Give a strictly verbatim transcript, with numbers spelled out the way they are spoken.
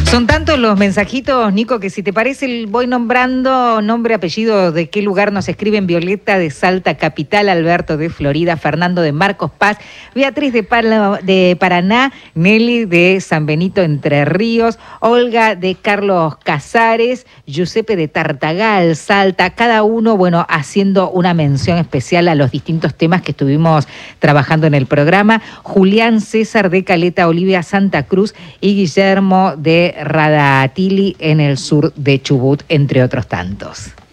Son tantos los mensajitos, Nico, que si te parece voy nombrando nombre, apellido, de qué lugar nos escriben. Violeta de Salta Capital, Alberto de Florida, Fernando de Marcos Paz, Beatriz de, Pala, de Paraná, Nelly de San Benito Entre Ríos, Olga de Carlos Casares, Giuseppe de Tartagal, Salta, cada uno, bueno, haciendo una mención especial a los distintos temas que estuvimos trabajando en el programa. Julián César de Caleta Olivia, Santa Cruz, y Guillermo de Radatili en el sur de Chubut, entre otros tantos.